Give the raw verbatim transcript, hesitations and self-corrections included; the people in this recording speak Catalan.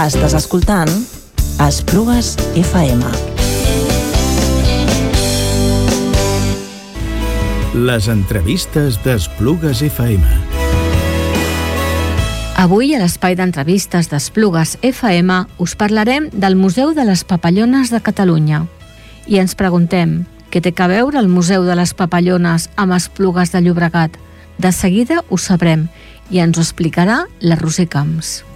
Estàs escoltant Esplugues F M. Les entrevistes d'Esplugues F M. Avui, a l'espai d'entrevistes d'Esplugues F M, us parlarem del Museu de les Papallones de Catalunya. I ens preguntem, què té a veure el Museu de les Papallones amb Esplugues de Llobregat? De seguida ho sabrem i ens ho explicarà la Roser Camps.